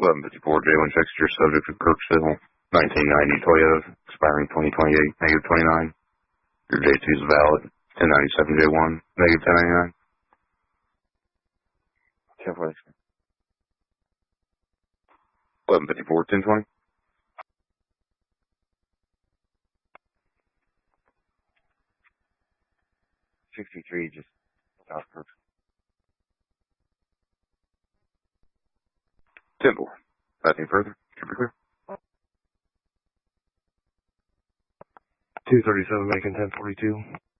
1154 J1 Fixture, subject to Kirksville, 1990 Toyota, expiring 2028, negative 29. Your J2 is valid. 1097 J1, negative 1099. 1154 1020. 63, just South Kirk. Temple. Nothing further. Should be clear. 237 making 1042.